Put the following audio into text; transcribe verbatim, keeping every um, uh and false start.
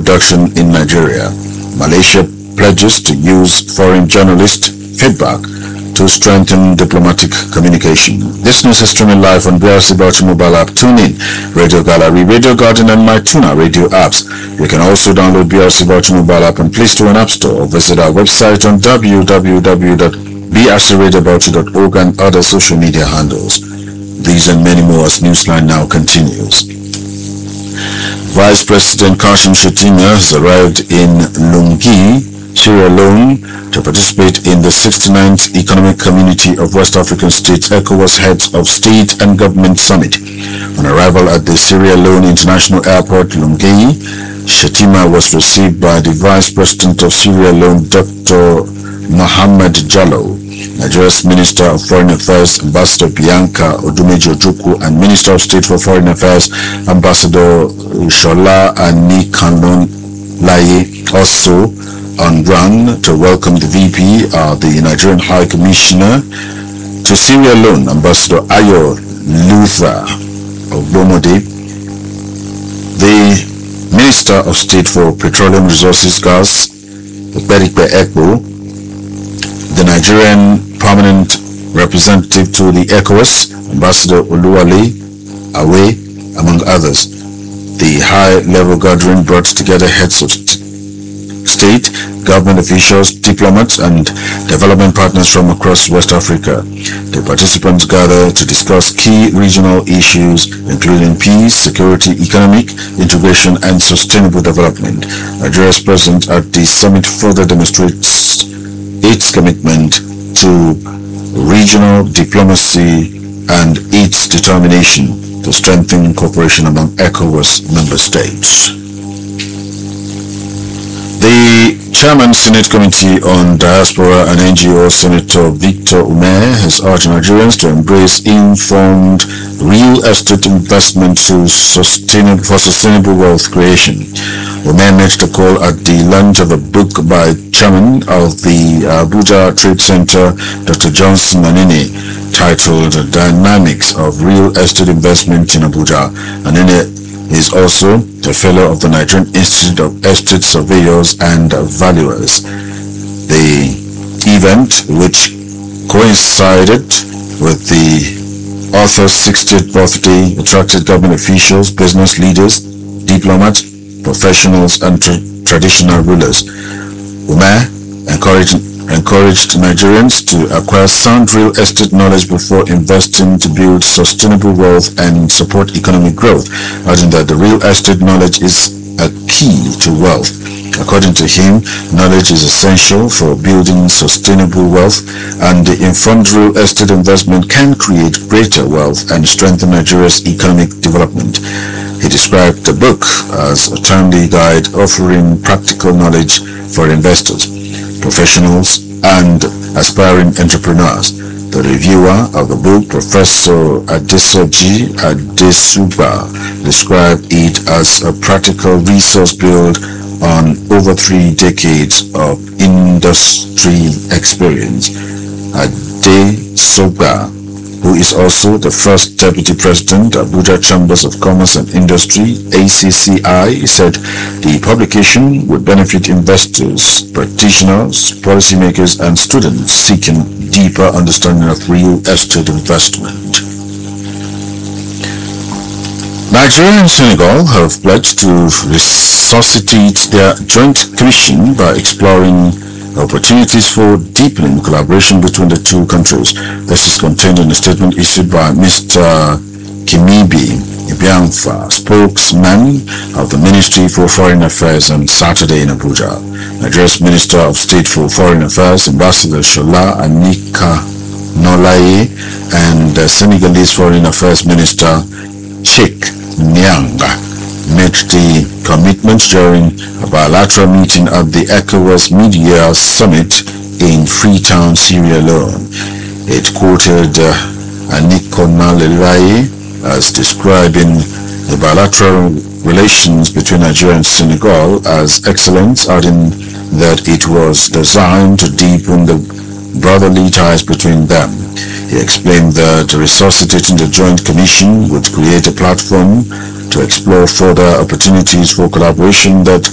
production in Nigeria. Malaysia pledges to use foreign journalist feedback to strengthen diplomatic communication. This news is streaming live on B R C Bauchi mobile app, TuneIn, Radio Gallery, Radio Garden, and MyTuna radio apps. You can also download B R C Bauchi mobile app on Play Store and App Store, or visit our website on w w w dot b r c radio bauchi dot org and other social media handles. These and many more as Newsline now continues. Vice President Kashim Shettima has arrived in Lungi, Sierra Leone, to participate in the sixty-ninth Economic Community of West African States ECOWAS Heads of State and Government Summit. On arrival at the Sierra Leone International Airport, Lungi, Shettima was received by the Vice President of Sierra Leone, Doctor Mohamed Jallow, Nigeria's Minister of Foreign Affairs, Ambassador Bianca Odumeji Ojukwu, and Minister of State for Foreign Affairs, Ambassador Shola Anikanonlaye. Also on ground to welcome the V P are the Nigerian High Commissioner to Sierra Leone, Ambassador Ayo Luther Ogbomode, the Minister of State for Petroleum Resources, Gas, Ekperikpe Ekpo, the Nigerian Permanent Representative to the ECOWAS, Ambassador Oluwale Awe, among others. The high-level gathering brought together heads of st- state, government officials, diplomats, and development partners from across West Africa. The participants gather to discuss key regional issues, including peace, security, economic integration, and sustainable development. Nigeria's presence at the summit further demonstrates its commitment to regional diplomacy and its determination to strengthen cooperation among ECOWAS member states. The Chairman Senate Committee on Diaspora and N G O, Senator Victor Ume, has urged Nigerians to embrace informed real estate investment to sustainable, for sustainable wealth creation. Ume made the call at the launch of a book by Chairman of the Abuja Trade Center, Doctor Johnson Anene, titled Dynamics of Real Estate Investment in Abuja. Anene is also a fellow of the Nigerian Institute of Estate Surveyors and Valuers. The event, which coincided with the author's sixtieth birthday, attracted government officials, business leaders, diplomats, professionals, and tra- traditional rulers. Ume encouraged, encouraged Nigerians to acquire sound real estate knowledge before investing to build sustainable wealth and support economic growth, adding that the real estate knowledge is a key to wealth. According to him, knowledge is essential for building sustainable wealth, and the informed real estate investment can create greater wealth and strengthen Nigeria's economic development. He described the book as a timely guide offering practical knowledge for investors, professionals, and aspiring entrepreneurs. The reviewer of the book, Professor Adesoji Adesuba, described it as a practical resource built on over three decades of industry experience. Adesuba, who is also the first Deputy President, Abuja Chambers of Commerce and Industry, A C C I, said the publication would benefit investors, practitioners, policymakers, and students seeking deeper understanding of real estate investment. Nigeria and Senegal have pledged to resuscitate their joint commission by exploring opportunities for deepening collaboration between the two countries. This is contained in a statement issued by Mister Kimibi Ibiamfa, spokesman of the Ministry for Foreign Affairs, on Saturday in Abuja. Nigeria's Minister of State for Foreign Affairs, Ambassador Shola Anikanonlaye, and uh, Senegalese Foreign Affairs Minister Sheikh Nyanga made the commitment during a bilateral meeting at the ECOWAS Mid-Year Summit in Freetown, Sierra Leone. It quoted uh, Anikanonlaye as describing the bilateral relations between Nigeria and Senegal as excellent, adding that it was designed to deepen the brotherly ties between them. He explained that resuscitating the Joint Commission would create a platform to explore further opportunities for collaboration that